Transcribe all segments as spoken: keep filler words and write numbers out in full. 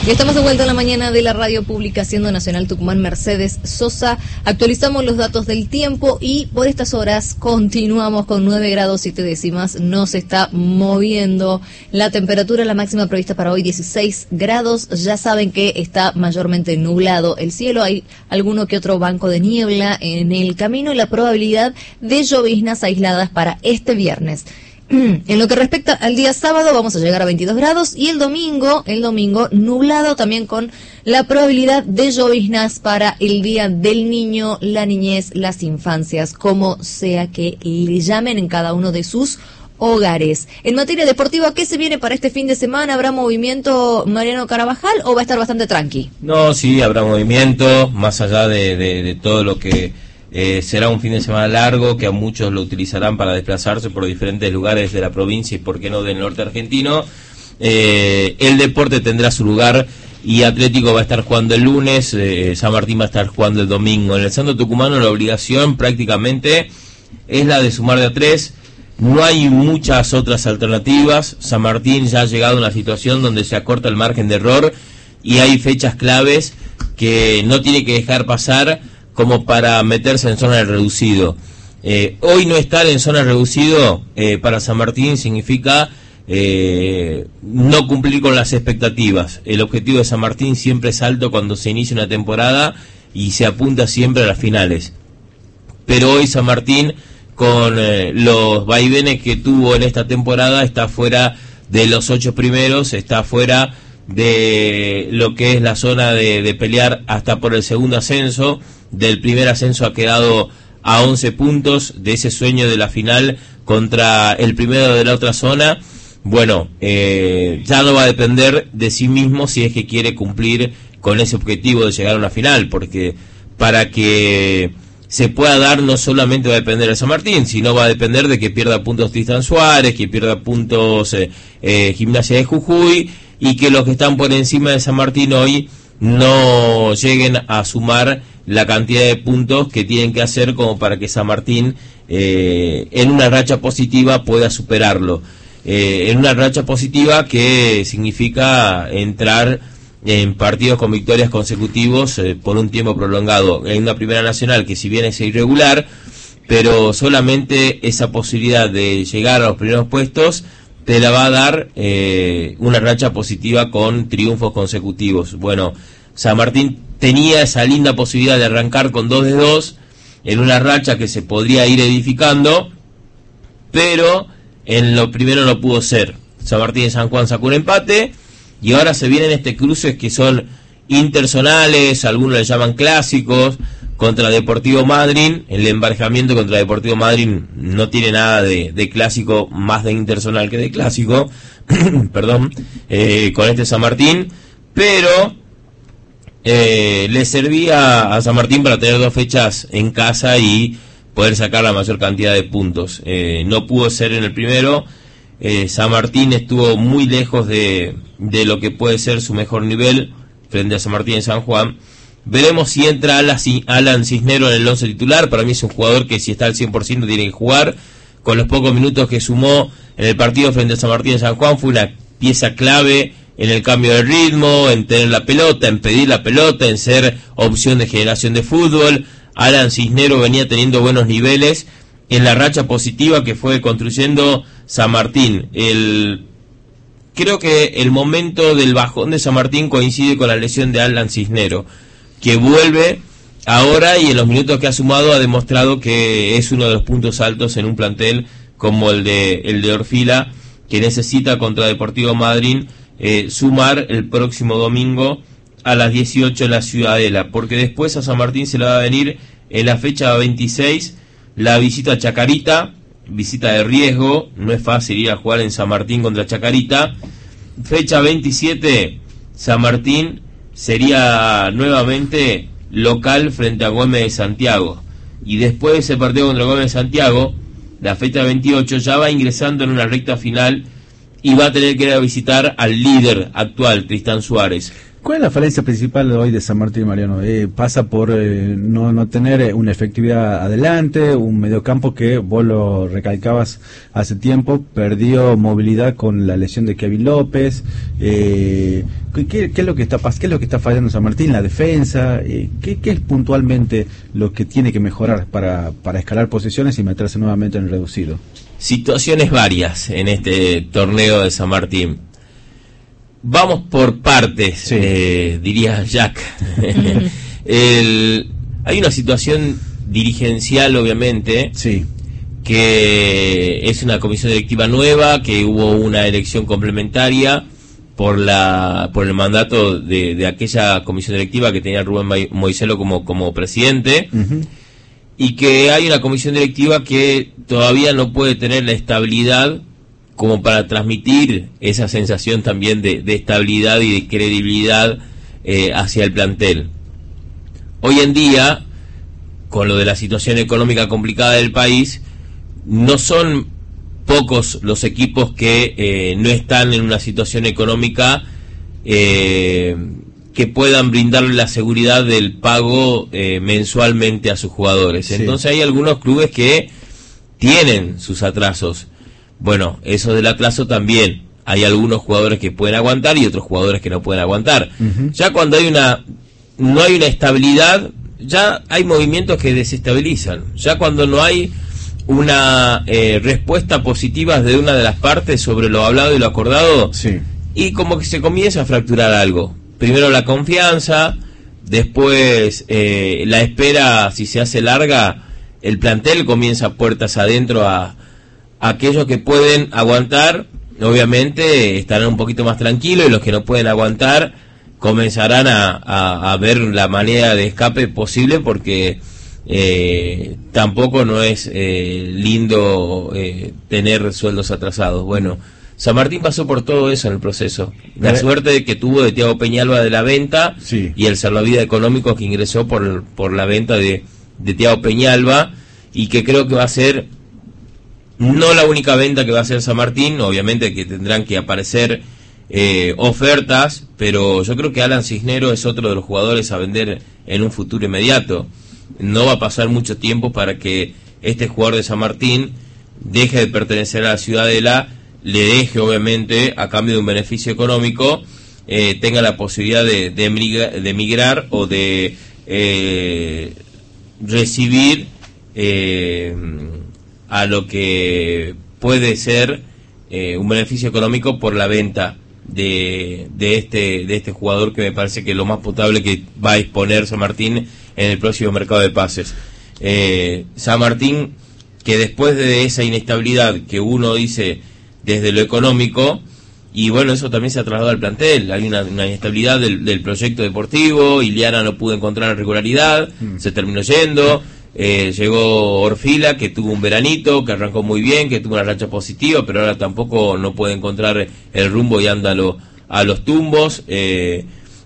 Y estamos de vuelta en la mañana de la radio pública, siendo Nacional Tucumán. Mercedes Sosa. Actualizamos los datos del tiempo y por estas horas continuamos con nueve grados siete décimas. No se está moviendo la temperatura, la máxima prevista para hoy dieciséis grados. Ya saben que está mayormente nublado el cielo. Hay alguno que otro banco de niebla en el camino y la probabilidad de lloviznas aisladas para este viernes. En lo que respecta al día sábado, vamos a llegar a veintidós grados y el domingo, el domingo nublado también con la probabilidad de lloviznas para el día del niño, la niñez, las infancias, como sea que le llamen en cada uno de sus hogares. En materia deportiva, ¿qué se viene para este fin de semana? ¿Habrá movimiento, Mariano Carabajal, o va a estar bastante tranqui? No, sí, habrá movimiento, más allá de, de, de todo lo que... Eh, será un fin de semana largo que a muchos lo utilizarán para desplazarse por diferentes lugares de la provincia y por qué no del norte argentino. Eh, el deporte tendrá su lugar y Atlético va a estar jugando el lunes, eh, San Martín va a estar jugando el domingo. En el Santo Tucumano la obligación prácticamente es la de sumar de a tres. No hay muchas otras alternativas. San Martín ya ha llegado a una situación donde se acorta el margen de error y hay fechas claves que no tiene que dejar pasar como para meterse en zona de reducido. Eh, hoy no estar en zona de reducido eh, para San Martín significa eh, no cumplir con las expectativas. El objetivo de San Martín siempre es alto cuando se inicia una temporada y se apunta siempre a las finales. Pero hoy San Martín, con eh, los vaivenes que tuvo en esta temporada, está fuera de los ocho primeros, está fuera de lo que es la zona de, de pelear hasta por el segundo ascenso. Del primer ascenso ha quedado a once puntos de ese sueño de la final contra el primero de la otra zona. Bueno, eh, ya no va a depender de sí mismo si es que quiere cumplir con ese objetivo de llegar a una final, porque para que se pueda dar no solamente va a depender de San Martín, sino va a depender de que pierda puntos Tristan Suárez, que pierda puntos eh, eh, Gimnasia de Jujuy, y que los que están por encima de San Martín hoy no lleguen a sumar la cantidad de puntos que tienen que hacer como para que San Martín eh, en una racha positiva pueda superarlo. Eh, en una racha positiva que significa entrar en partidos con victorias consecutivos eh, por un tiempo prolongado. En una Primera Nacional que si bien es irregular, pero solamente esa posibilidad de llegar a los primeros puestos te la va a dar eh, una racha positiva con triunfos consecutivos. Bueno, San Martín tenía esa linda posibilidad de arrancar con dos de dos en una racha que se podría ir edificando, pero en lo primero no pudo ser. San Martín y San Juan sacó un empate y ahora se vienen este cruces que son interzonales, algunos le llaman clásicos, contra Deportivo Madryn. El emparejamiento contra Deportivo Madryn no tiene nada de, de clásico, más de interzonal que de clásico, perdón, eh, con este San Martín, pero eh, le servía a San Martín para tener dos fechas en casa y poder sacar la mayor cantidad de puntos. Eh, no pudo ser en el primero. eh, San Martín estuvo muy lejos de, de lo que puede ser su mejor nivel frente a San Martín y San Juan. Veremos si entra Alan Cisnero en el once titular. Para mí es un jugador que si está al cien por ciento tiene que jugar. Con los pocos minutos que sumó en el partido frente a San Martín y San Juan fue una pieza clave en el cambio de ritmo, en tener la pelota, en pedir la pelota, en ser opción de generación de fútbol. Alan Cisnero venía teniendo buenos niveles en la racha positiva que fue construyendo San Martín. El, creo que el momento del bajón de San Martín coincide con la lesión de Alan Cisnero, que vuelve ahora y en los minutos que ha sumado ha demostrado que es uno de los puntos altos en un plantel como el de el de Orfila, que necesita contra Deportivo Madryn eh, sumar el próximo domingo a las dieciocho en la Ciudadela, porque después a San Martín se le va a venir en la fecha veintiséis la visita a Chacarita, visita de riesgo, no es fácil ir a jugar en San Martín contra Chacarita. Fecha veintisiete, San Martín sería nuevamente local frente a Güemes de Santiago, y después de ese partido contra Güemes de Santiago, la fecha veintiocho ya va ingresando en una recta final y va a tener que ir a visitar al líder actual, Tristan Suárez. ¿Cuál es la falencia principal hoy de San Martín, Mariano? Eh, pasa por eh, no, no tener una efectividad adelante, un mediocampo que vos lo recalcabas hace tiempo, perdió movilidad con la lesión de Kevin López. Eh, ¿qué, qué es lo que está qué es lo que está fallando en San Martín? La defensa. Eh, ¿qué, ¿Qué es puntualmente lo que tiene que mejorar para, para escalar posiciones y meterse nuevamente en el reducido? Situaciones varias en este torneo de San Martín. Vamos por partes, sí. eh, diría Jack. el, hay una situación dirigencial, obviamente, sí. que es una comisión directiva nueva, que hubo una elección complementaria por la por el mandato de, de aquella comisión directiva que tenía Rubén Moiselo como, como presidente, uh-huh. y que hay una comisión directiva que todavía no puede tener la estabilidad como para transmitir esa sensación también de, de estabilidad y de credibilidad eh, hacia el plantel. Hoy en día, con lo de la situación económica complicada del país, no son pocos los equipos que eh, no están en una situación económica eh, que puedan brindarle la seguridad del pago eh, mensualmente a sus jugadores. Sí. Entonces hay algunos clubes que tienen sus atrasos. Bueno, eso del atraso también. Hay algunos jugadores que pueden aguantar y otros jugadores que no pueden aguantar. Uh-huh. Ya cuando hay una no hay una estabilidad, ya hay movimientos que desestabilizan. Ya cuando no hay una eh, respuesta positiva de una de las partes sobre lo hablado y lo acordado, sí. y como que se comienza a fracturar algo. Primero la confianza, después eh, la espera, si se hace larga, el plantel comienza puertas adentro a aquellos que pueden aguantar, obviamente estarán un poquito más tranquilos, y los que no pueden aguantar comenzarán a, a, a ver la manera de escape posible, porque eh, tampoco no es eh, lindo eh, tener sueldos atrasados. Bueno, San Martín pasó por todo eso en el proceso. La Pero, suerte que tuvo de Thiago Peñalba de la venta, sí. y el salvavidas económico que ingresó por, por la venta de, de Thiago Peñalba, y que creo que va a ser no la única venta que va a hacer San Martín. Obviamente que tendrán que aparecer eh, ofertas, pero yo creo que Alan Cisneros es otro de los jugadores a vender en un futuro inmediato. No va a pasar mucho tiempo para que este jugador de San Martín deje de pertenecer a la Ciudadela, le deje obviamente a cambio de un beneficio económico, eh, tenga la posibilidad de, de, emigrar, de emigrar o de eh, recibir eh, a lo que puede ser eh, un beneficio económico por la venta de, de este de este jugador, que me parece que es lo más potable que va a disponer San Martín en el próximo mercado de pases. eh, San Martín, que después de esa inestabilidad que uno dice desde lo económico, y bueno, eso también se ha trasladado al plantel, hay una, una inestabilidad del, del proyecto deportivo. Iliana no pudo encontrar regularidad, mm. se terminó yendo. Eh, llegó Orfila, que tuvo un veranito, que arrancó muy bien, que tuvo una racha positiva, pero ahora tampoco no puede encontrar el rumbo y anda a, lo, a los tumbos. Eh,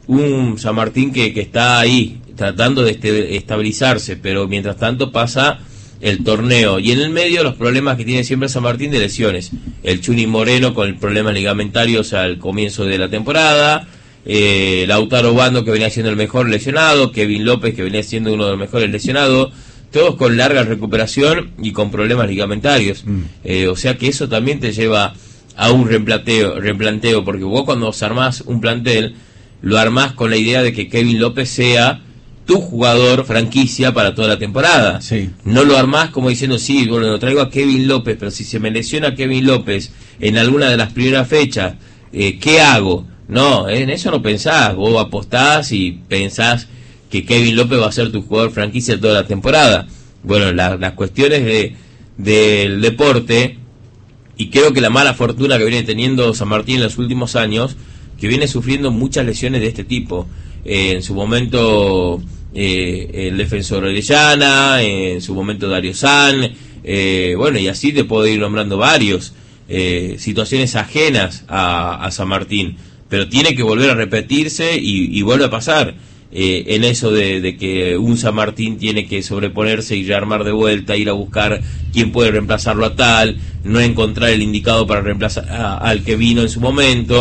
un San Martín que, que está ahí tratando de este, estabilizarse, pero mientras tanto pasa el torneo, y en el medio los problemas que tiene siempre San Martín de lesiones. El Chuni Moreno con el problema ligamentarios al comienzo de la temporada, eh, Lautaro Bando, que venía siendo el mejor lesionado, Kevin López, que venía siendo uno de los mejores lesionados, todos con larga recuperación y con problemas ligamentarios. Mm. Eh, o sea que eso también te lleva a un replanteo, replanteo, porque vos cuando os armás un plantel, lo armás con la idea de que Kevin López sea tu jugador franquicia para toda la temporada. Sí. No lo armás como diciendo, sí, bueno, lo traigo a Kevin López, pero si se me lesiona Kevin López en alguna de las primeras fechas, eh, ¿qué hago? No, en eso no pensás, vos apostás y pensás que Kevin López va a ser tu jugador franquicia toda la temporada. Bueno, la, las cuestiones de del deporte, y creo que la mala fortuna que viene teniendo San Martín en los últimos años, que viene sufriendo muchas lesiones de este tipo. Eh, en su momento eh, el defensor Orellana, eh, en su momento Dario San, eh, bueno, y así te puedo ir nombrando varios, eh, situaciones ajenas a, a San Martín, pero tiene que volver a repetirse y, y vuelve a pasar. Eh, en eso de, de que un San Martín tiene que sobreponerse y rearmar de vuelta, ir a buscar quién puede reemplazarlo a tal, no encontrar el indicado para reemplazar a, al que vino en su momento,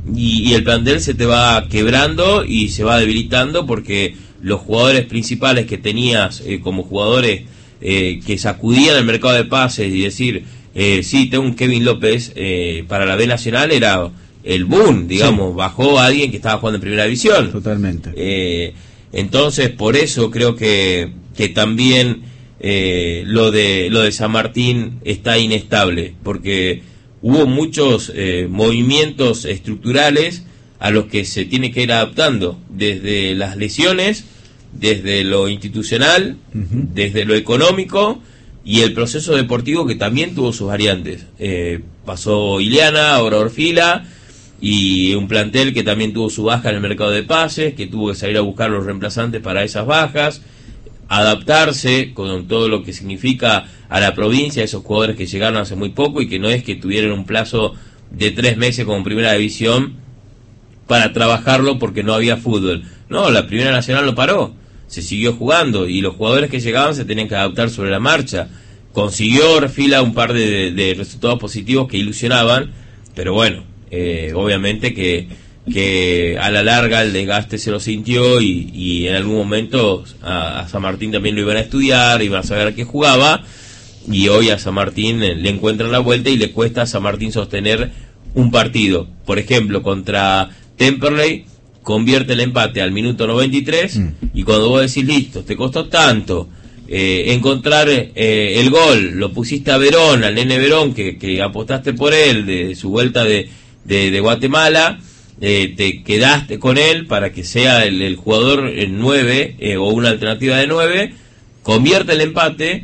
y, y el plantel se te va quebrando y se va debilitando porque los jugadores principales que tenías eh, como jugadores eh, que sacudían el mercado de pases y decir, eh, sí, tengo un Kevin López eh, para la B Nacional, era el boom, digamos, sí. Bajó a alguien que estaba jugando en primera división. Totalmente. Eh, entonces, por eso creo que, que también eh, lo de lo de San Martín está inestable, porque hubo muchos eh, movimientos estructurales a los que se tiene que ir adaptando, desde las lesiones, desde lo institucional, uh-huh. desde lo económico y el proceso deportivo que también tuvo sus variantes. Eh, pasó Ileana, ahora Orfila, y un plantel que también tuvo su baja en el mercado de pases, que tuvo que salir a buscar los reemplazantes para esas bajas, adaptarse con todo lo que significa a la provincia, esos jugadores que llegaron hace muy poco y que no es que tuvieron un plazo de tres meses como primera división para trabajarlo porque no había fútbol. No, la Primera Nacional lo paró, se siguió jugando y los jugadores que llegaban se tenían que adaptar sobre la marcha. Consiguió Orfila un par de, de resultados positivos que ilusionaban, pero bueno, eh, obviamente que, que a la larga el desgaste se lo sintió y, y en algún momento a, a San Martín también lo iban a estudiar, iban a saber a qué jugaba, y hoy a San Martín le encuentran la vuelta y le cuesta a San Martín sostener un partido. Por ejemplo, contra Temperley convierte el empate al minuto noventa y tres mm. y cuando vos decís, listo, te costó tanto eh, encontrar eh, el gol, lo pusiste a Verón, al nene Verón, que, que apostaste por él, de, de su vuelta de, de, de Guatemala, eh, te quedaste con él para que sea el, el jugador el nueve eh, o una alternativa de nueve, convierte el empate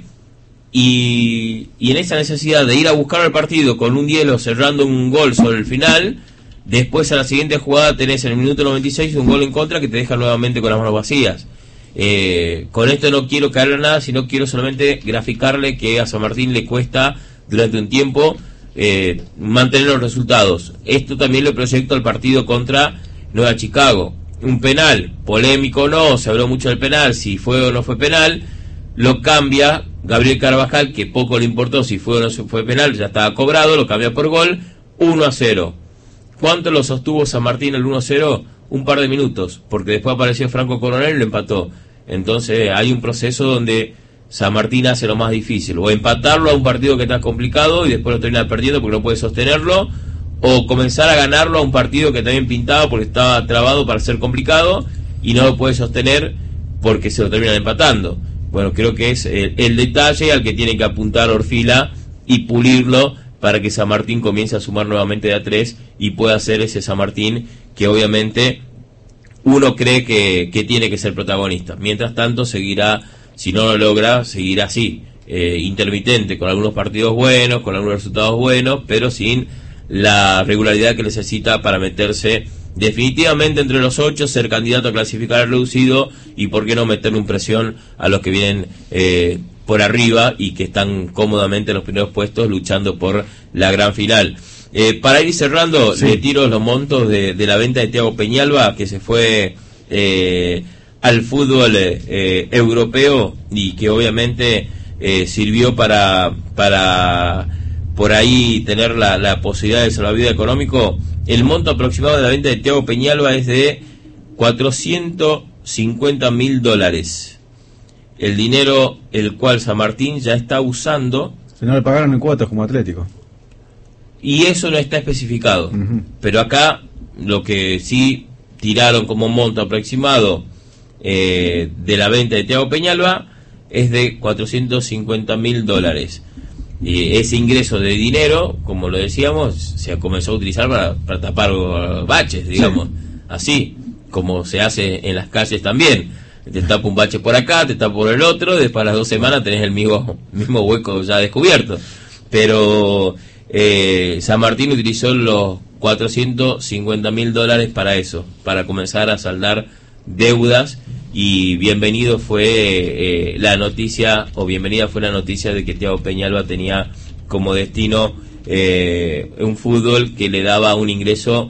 y, y en esa necesidad de ir a buscar el partido con un hielo cerrando un gol sobre el final, después a la siguiente jugada tenés en el minuto noventa y seis un gol en contra que te deja nuevamente con las manos vacías. Eh, con esto no quiero caer en nada, sino quiero solamente graficarle que a San Martín le cuesta durante un tiempo eh, mantener los resultados. Esto también lo proyecto al partido contra Nueva Chicago. Un penal, polémico o no, se habló mucho del penal, si fue o no fue penal, lo cambia Gabriel Carvajal, que poco le importó si fue o no fue penal, ya estaba cobrado, lo cambia por gol, uno a cero. ¿Cuánto lo sostuvo San Martín el uno a cero? Un par de minutos, porque después apareció Franco Coronel y lo empató. Entonces hay un proceso donde San Martín hace lo más difícil, o empatarlo a un partido que está complicado y después lo termina perdiendo porque no puede sostenerlo, o comenzar a ganarlo a un partido que también pintaba porque estaba trabado para ser complicado y no lo puede sostener porque se lo terminan empatando. Bueno, creo que es el, el detalle al que tiene que apuntar Orfila y pulirlo para que San Martín comience a sumar nuevamente de a tres y pueda ser ese San Martín que obviamente uno cree que, que tiene que ser protagonista. Mientras tanto seguirá, si no lo logra, seguirá así, eh, intermitente, con algunos partidos buenos, con algunos resultados buenos, pero sin la regularidad que necesita para meterse definitivamente entre los ocho, ser candidato a clasificar al reducido y por qué no meterle un presión a los que vienen eh, por arriba y que están cómodamente en los primeros puestos luchando por la gran final. Eh, para ir cerrando, sí. Le tiro los montos de, de la venta de Thiago Peñalba, que se fue eh, al fútbol eh, europeo y que obviamente eh, sirvió para para por ahí tener la, la posibilidad de salvavidas económico. El monto aproximado de la venta de Thiago Peñalba es de cuatrocientos cincuenta mil dólares. El dinero el cual San Martín ya está usando. Si no le pagaron en cuotas como Atlético. Y eso no está especificado. Uh-huh. Pero acá lo que sí tiraron como monto aproximado eh, de la venta de Thiago Peñalba es de cuatrocientos cincuenta mil dólares. Y ese ingreso de dinero, como lo decíamos, se comenzó a utilizar para, para tapar baches, digamos, sí. Así como se hace en las calles también. Te tapa un bache por acá, te tapa por el otro, después a las dos semanas tenés el mismo, mismo hueco ya descubierto. Pero eh, San Martín utilizó los cuatrocientos cincuenta mil dólares para eso, para comenzar a saldar deudas. Y bienvenido fue eh, la noticia, o bienvenida fue la noticia de que Thiago Peñalba tenía como destino eh, un fútbol que le daba un ingreso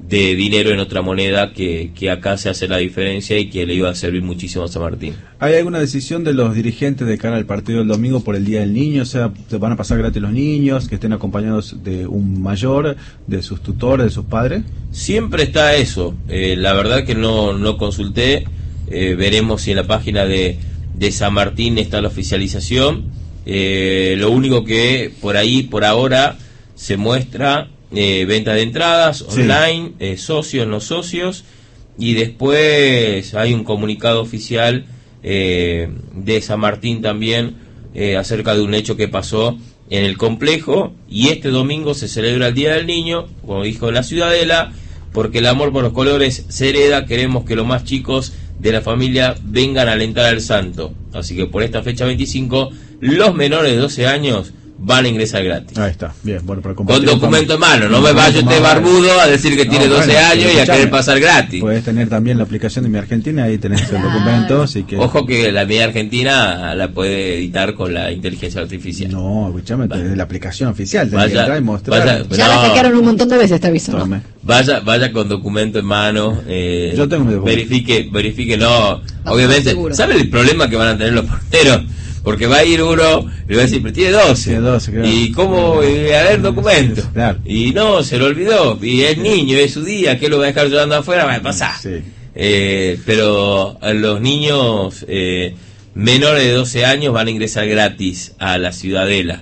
de dinero en otra moneda que, que acá se hace la diferencia y que le iba a servir muchísimo a San Martín. ¿Hay alguna decisión de los dirigentes de cara al partido del domingo por el Día del Niño? O sea, ¿se van a pasar gratis los niños, que estén acompañados de un mayor, de sus tutores, de sus padres? Siempre está eso. Eh, la verdad que no, no consulté. Eh, veremos si en la página de, de San Martín está la oficialización. Eh, lo único que por ahí, por ahora, se muestra eh, venta de entradas online, sí. eh, socios, no socios, y después hay un comunicado oficial eh, de San Martín también eh, acerca de un hecho que pasó en el complejo, y este domingo se celebra el Día del Niño, como dijo la Ciudadela, porque el amor por los colores se hereda. Queremos que los más chicos de la familia vengan a alentar al santo, así que por esta fecha veinticinco los menores de doce años van a ingresar gratis. Ahí está, bien, bueno, para con documento en mano, no me vaya usted barbudo a decir que no, tiene doce bueno, años y a querer pasar gratis. Puedes tener también la aplicación de Mi Argentina, ahí tenés el documento, así que... Ojo que la Mi Argentina la puede editar con la inteligencia artificial. No, escuchame, tenés la aplicación oficial, tenés vaya, que entrar y mostrar. Vaya, ya no, la hackearon un montón de veces, te aviso. ¿No? Vaya, vaya con documento en mano, eh, Yo tengo mi documento. verifique, verifique, no, no obviamente, ¿sabe el problema que van a tener los porteros? Porque va a ir uno y le va a decir, pero tiene doce. Tiene doce, claro. ¿Y cómo? Y a ver, documento. Sí, claro. Y no, se lo olvidó. Y es niño, es su día, ¿qué lo va a dejar llorando afuera? Va a pasar. Sí. Eh, pero a los niños eh, menores de doce años van a ingresar gratis a la Ciudadela.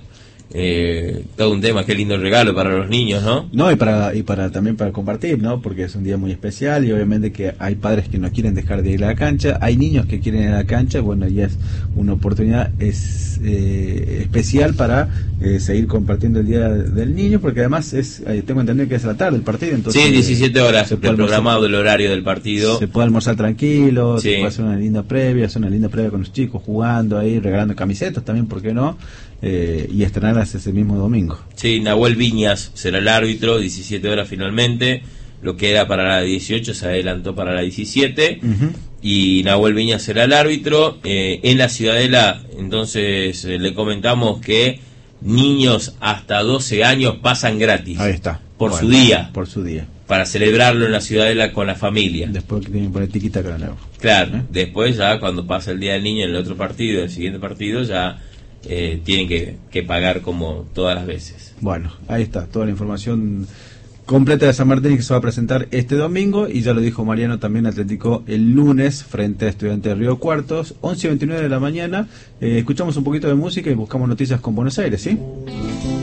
Eh, todo un tema, qué lindo regalo para los niños, ¿no? No, y para y para también para compartir, ¿no? Porque es un día muy especial y obviamente que hay padres que no quieren dejar de ir a la cancha, hay niños que quieren ir a la cancha, bueno, y es una oportunidad es eh, especial para eh, seguir compartiendo el Día del Niño, porque además es eh, tengo entendido que es a la tarde el partido, entonces sí, diecisiete horas se del programado del horario del partido. Se puede almorzar tranquilo, sí. Se puede hacer una linda previa, hacer una linda previa con los chicos, jugando ahí, regalando camisetas también, ¿por qué no? Eh, y estrenarlas ese mismo domingo. Sí, Nahuel Viñas será el árbitro, diecisiete horas finalmente, lo que era para la dieciocho se adelantó para la diecisiete, uh-huh. Y Nahuel Viñas será el árbitro. Eh, en la Ciudadela, entonces, eh, le comentamos que niños hasta doce años pasan gratis. Ahí está. Por bueno, su día. Por su día. Para celebrarlo en la Ciudadela con la familia. Después que tienen que poner tiquita cada nuevo. Claro, ¿Eh? Después ya cuando pasa el Día del Niño en el otro partido, el siguiente partido, ya... Eh, tienen que, que pagar como todas las veces. Bueno, ahí está, toda la información completa de San Martín que se va a presentar este domingo, y ya lo dijo Mariano, también Atlético el lunes frente a Estudiantes de Río Cuartos, once y veintinueve de la mañana. Eh, escuchamos un poquito de música y buscamos noticias con Buenos Aires, ¿sí?